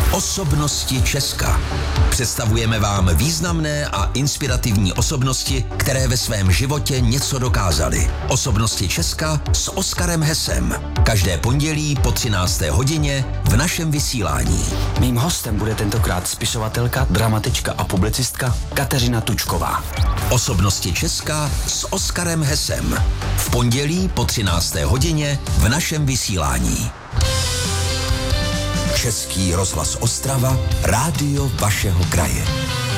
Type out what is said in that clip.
Osobnosti Česka. Představujeme vám významné a inspirativní osobnosti, které ve svém životě něco dokázaly. Osobnosti Česka s Oskarem Hesem. Každé pondělí po 13. hodině v našem vysílání. Mým hostem bude tentokrát spisovatelka, dramatička a publicistka Kateřina Tučková. Osobnosti Česka s Oskarem Hesem. V pondělí po 13. hodině v našem vysílání. Český rozhlas Ostrava, rádio vašeho kraje.